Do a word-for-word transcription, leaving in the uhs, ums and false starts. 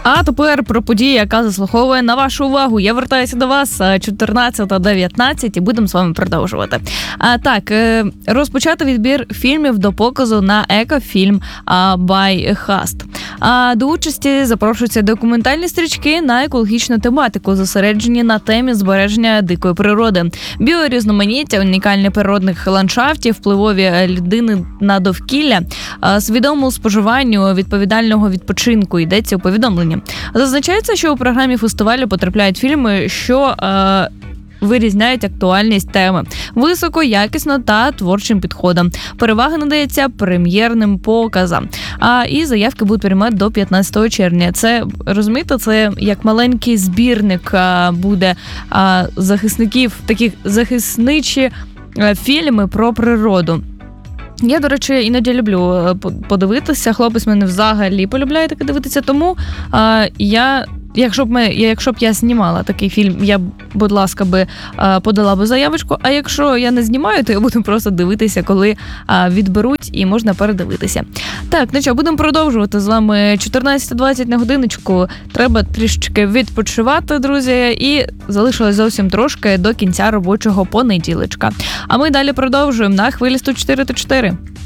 А тепер про подію, яка заслуговує на вашу увагу. Я вертаюся до вас чотирнадцята дев'ятнадцять і будемо з вами продовжувати. А так, розпочати відбір фільмів до показу на Екофільм by Хаст. А до участі запрошуються документальні стрічки на екологічну тематику, зосереджені на темі збереження дикої природи, біорізноманіття, унікальних природних ландшафтів, впливові людини на довкілля, свідомому споживанню, відповідального відпочинку. Йдеться у повідомленні. Зазначається, що у програмі фестивалю потрапляють фільми, що е, вирізняють актуальність теми високо, якісно та творчим підходом. Перевага надається прем'єрним показам. А і заявки будуть приймати до п'ятнадцятого червня. Це, розумієте, це як маленький збірник а, буде а, захисників, таких захисничі а, фільми про природу. Я, до речі, іноді люблю подивитися. Хлопець мене взагалі полюбляє таке дивитися, тому а, я... Якщо б ми, якщо б я знімала такий фільм, я б, будь ласка, би подала би заявочку. А якщо я не знімаю, то я буду просто дивитися, коли відберуть і можна передивитися. Так, ну що, будемо продовжувати з вами. чотирнадцята двадцять на годиночку. Треба трішечки відпочивати, друзі, і залишилось зовсім трошки до кінця робочого понеділочка. А ми далі продовжуємо на хвилі сто чотири та чотири.